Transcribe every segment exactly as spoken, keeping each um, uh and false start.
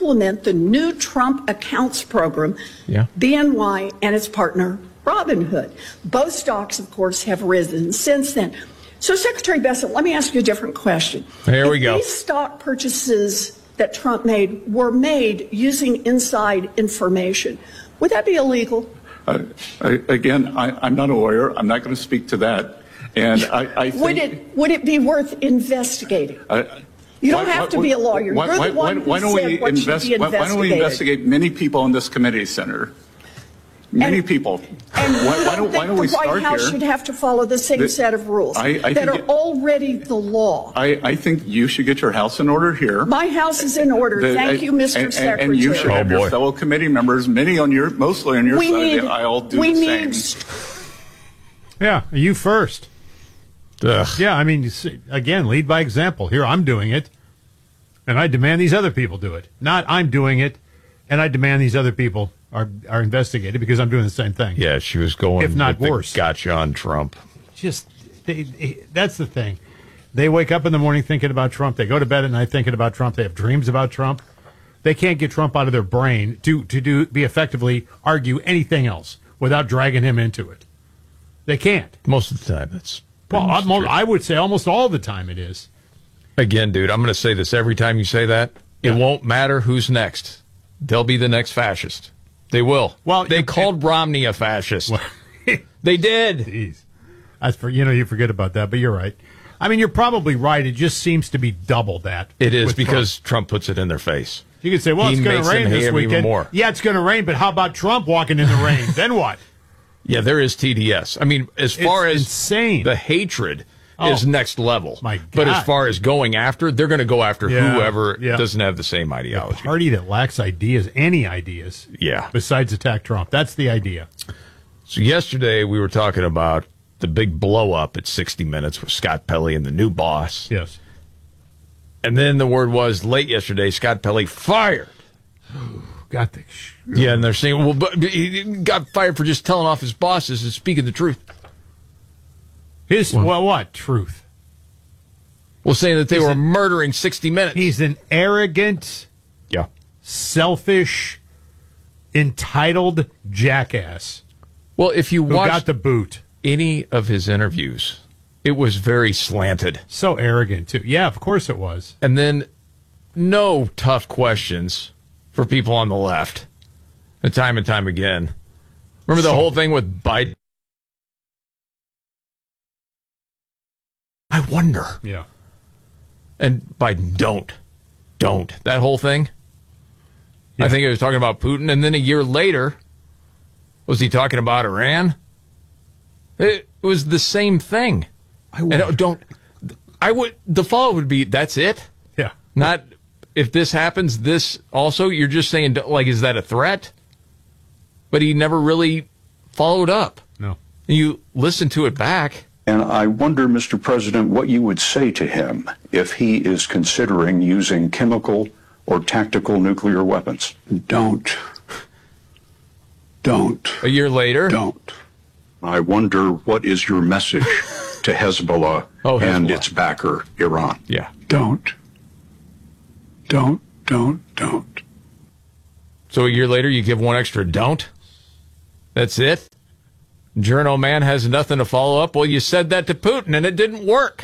implement the new Trump accounts program, yeah. B N Y and its partner, Robinhood. Both stocks, of course, have risen since then. So, Secretary Bessent, let me ask you a different question. Here we if go. These stock purchases that Trump made were made using inside information, would that be illegal? Uh, I, again, I, I'm not a lawyer. I'm not going to speak to that. And I, I think, would it would it be worth investigating? Uh, you don't why, have why, to be a lawyer. Why, You're why, the one why, why who don't said we what invest, should be why, why don't we investigate many people in this committee, Senator? Many and, people. And why, why don't, why don't we the White start House here? should have to follow the same the, set of rules I, I that are it, already the law. I, I think you should get your house in order here. My house is in order. The, Thank I, you, Mister and, Secretary. And you should oh, have boy. your fellow committee members, many on your, mostly on your we side need, of the aisle, do we the need, same. Yeah, you first. Ugh. Yeah, I mean, again, lead by example. Here, I'm doing it, and I demand these other people do it. Not I'm doing it, and I demand these other people are are investigated because I'm doing the same thing. Yeah, she was going, if not with worse. The gotcha on Trump. Just they, they, that's the thing. They wake up in the morning thinking about Trump. They go to bed at night thinking about Trump. They have dreams about Trump. They can't get Trump out of their brain to to do be effectively argue anything else without dragging him into it. They can't. Most of the time, that's well. Almost, I would say almost all the time it is. Again, dude, I'm going to say this every time you say that. Yeah. It won't matter who's next. They'll be the next fascist. They will. Well, they you, called Romney a fascist. They did. Jeez. As for you know, you forget about that, but you're right. I mean, you're probably right. It just seems to be double that. It is because Trump. Trump puts it in their face. You could say, well, He it's going makes to rain them hate this him even weekend. more. Yeah, it's going to rain, but how about Trump walking in the rain? Then what? Yeah, there is T D S. I mean, as far It's as insane. the hatred Oh, is next level. my God. But as far as going after, they're going to go after Yeah, whoever yeah. doesn't have the same ideology. A party that lacks ideas, any ideas, Yeah. besides attack Trump. That's the idea. So yesterday we were talking about the big blow up at sixty minutes with Scott Pelley and the new boss. Yes. And then the word was late yesterday, Scott Pelley fired. Got the. Sh- Yeah, and they're saying, well, but he got fired for just telling off his bosses and speaking the truth. His well, well what truth? Well, saying that they He's were a- murdering sixty minutes. He's an arrogant, yeah. selfish, entitled jackass Well, if you who watch got the boot. any of his interviews, it was very slanted. So arrogant too. Yeah, of course it was. And then no tough questions for people on the left. And time and time again. Remember the So- whole thing with Biden? I wonder. Yeah. And Biden, don't. Don't. That whole thing. Yeah. I think he was talking about Putin. And then a year later, was he talking about Iran? It was the same thing. I And don't. I would. The follow would be, that's it? Yeah. Not, if this happens, this also? You're just saying, like, is that a threat? But he never really followed up. No. And you listen to it back. And I wonder, Mister President, what you would say to him if he is considering using chemical or tactical nuclear weapons. Don't. Don't. A year later. Don't. I wonder what is your message to Hezbollah, Oh, and Hezbollah. its backer, Iran. Yeah. Don't. Don't. Don't. Don't. So a year later, you give one extra don't? That's it? Journo man has nothing to follow up. Well, you said that to Putin, and it didn't work.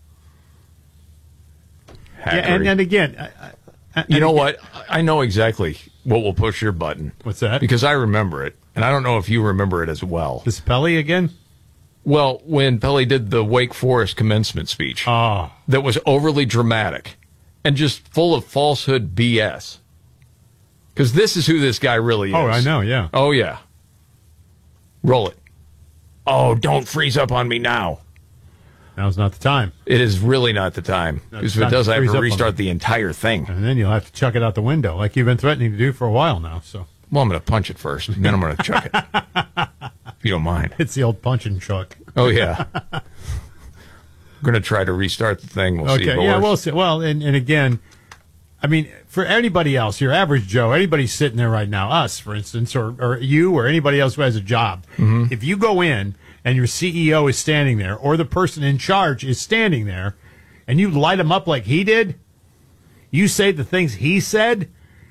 Yeah, and, and again, I, I, you know and- what? I know exactly what will push your button. What's that? Because I remember it, and I don't know if you remember it as well. This Pelley again? Well, when Pelley did the Wake Forest commencement speech, Oh. that was overly dramatic and just full of falsehood B S. Because this is who this guy really is. Oh, I know, yeah. Oh, yeah. Roll it. Oh, don't freeze up on me now. Now's not the time. It is really not the time. No, Because it's if it time does, to I have freeze to up on restart me. the entire thing. And then you'll have to chuck it out the window, like you've been threatening to do for a while now. So Well, I'm going to punch it first, and then I'm going to chuck it. If you don't mind. it's the old punch and chuck. Oh, yeah. I'm going to try to restart the thing. We'll see. if Okay, it yeah, works. we'll see. Well, and, and again, I mean, for anybody else, your average Joe, anybody sitting there right now, us, for instance, or, or you or anybody else who has a job, Mm-hmm. if you go in and your C E O is standing there or the person in charge is standing there and you light him up like he did, you say the things he said,